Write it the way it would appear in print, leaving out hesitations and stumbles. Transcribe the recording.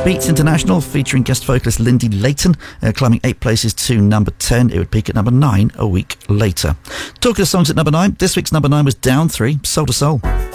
Beats International, featuring guest vocalist Lindy Layton, climbing 8 places to number 10. It would peak at number 9 a week later. Talking of songs at number 9, this week's number 9 was Down 3, Soul to Soul.